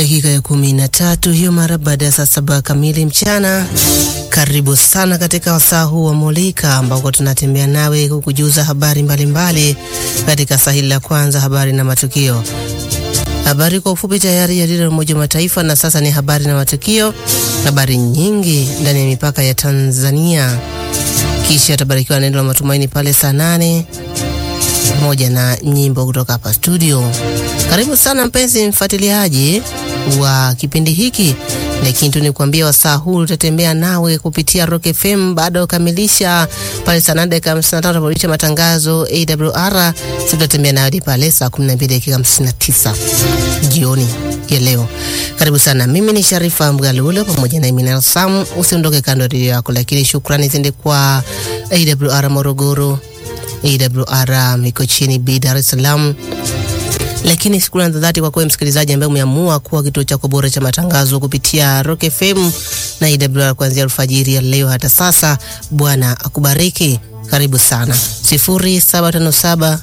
Dakika ya 13 hiyo mara baada ya saa 7 kamili mchana. Karibu sana katika wasaa huu wa Mulika ambao tunatembea nawe kukujuza habari mbalimbali katika sahili la kwanza, habari na matukio. Habari kwa ufupi tayari ya Radio Umoja wa Mataifa, na sasa ni habari na matukio. Habari nyingi ndani ya mipaka ya Tanzania. Kisha tabarikiwa neno la matumaini pale saa 8 pamoja na nyimbo kutoka hapa studio. Karibu sana mpenzi mfuatiliaji wa kipindi hiki, lakini tunikuambia wasaa huu utatembea nawe kupitia Rock FM bado kamilisha pale saa 8:55 tunapolisha matangazo AWR. Tutatembea nawe hadi pale saa 12:59 jioni ya leo. Karibu sana. Mimi ni Sharifa Mgalulo pamoja na Emina Sam. Usiondoke kando ya radio yako, lakini shukrani zende kwa AWR Morogoro, AWR Mikochini B Dar es Salaam. Lakini shukrani za dhati kwa kwa msikilizaji ambaye umeamua kuwa kituo chako bora cha matangazo kupitia Rock FM na AWR kuanzia alfajiri ya leo hata sasa. Bwana akubariki. Karibu sana. 0757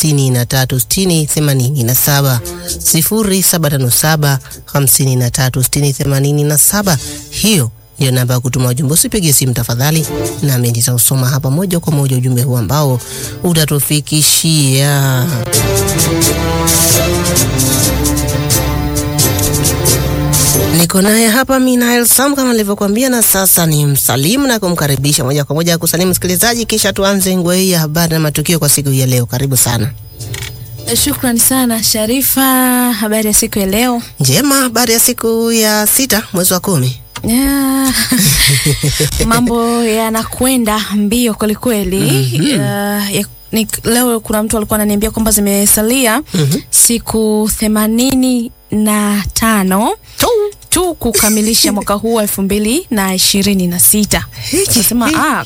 536087 0757 536087. Hiyo ndio namba ya kutuma ujumbe. Usipige simu tafadhali, na mimi nitausoma hapa moja kwa moja ujumbe huu ambao utatufikishia. Niko naye hapa Minael Sam kama nilivyokuambia, na sasa ni msalimu na kumkaribisha moja kwa moja kusalimu msikilizaji, kisha tuanze ngwe ya habari na matukio kwa siku ya leo. Karibu sana. Shukrani sana Sharifa. Habari ya siku ya leo? Njema. Habari ya siku ya 6 mwezi wa 10. Yeah. Mambo yanakwenda mbio kweli kweli. Leo kuna mtu alikuwa ananiambia kwamba zimesalia siku 85 tu kukamilisha mwaka huu 2026. Nasema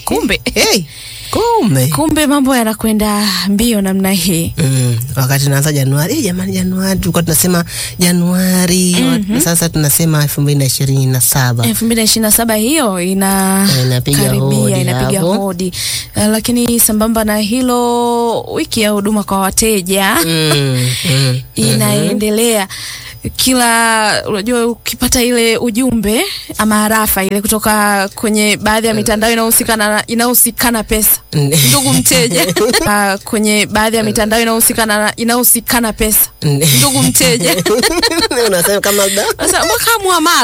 kumbe mambo yanakwenda mbio namna hii. Wakati tunaanza Januari, jamani Januari tulikuwa tunasema Januari, sasa tunasema 2027. 2027 hiyo inapiga hodi. Lakini sambamba na hilo, wiki ya huduma kwa wateja inaendelea. Kila unajua ukipata ile ujumbe ama harafa ile kutoka kwenye baadhi ya mitandao inahusikana pesa, ndugu mteja, kwenye baadhi ya mitandao inahusikana pesa, ndugu mteja, unasema kama sasa mwaka muamala